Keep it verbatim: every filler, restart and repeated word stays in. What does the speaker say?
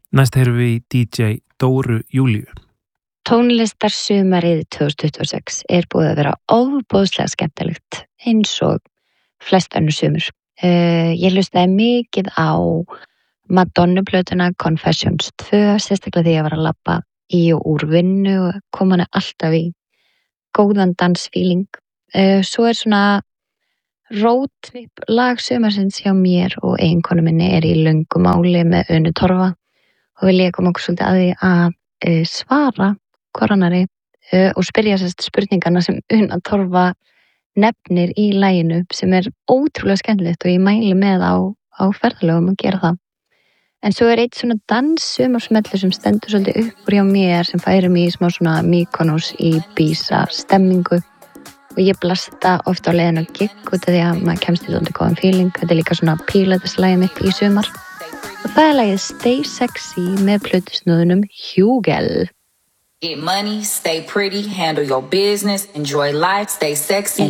Næst heyrum við í D J Dóru Júlíu. Tónlistarsumarið tvö þúsund tuttugu og sex er búið að vera ofboðslega skemmtilegt eins og flest önnur sumur. Uh, ég hlustaði mikið á Madonna-plötuna Confessions tvö, sérstaklega því ég var að labba í og úr vinnu og kom hana alltaf í góðan dansfíling. Uh, svo er svona roadtrip lag sumarsins hjá mér og eiginkonu minni er í löngu máli með Unu Torfa og vil ég koma okkur svolítið að því að uh, svara koronari uh, og spyrja sérst spurningarna sem Una Torfa nefnir í laginu sem er ótrúlega skemmtilegt og ég mæli með á, á ferðalögum að gera það. En svo er eitt svona danssumarsmellu sem stendur svolítið upp úr hjá mér sem færir mig í smá svona Mykonos í Ibiza stemmingu og ég blasta ofta á leiðinu á gig út af því að maður kemst í svolítið góðan feeling. Þetta er líka svona pílatislægi mitt í sumar og það er lagið Stay Sexy með plötusnúðunum Hugel. Get money, stay pretty, handle your business, enjoy life, stay sexy.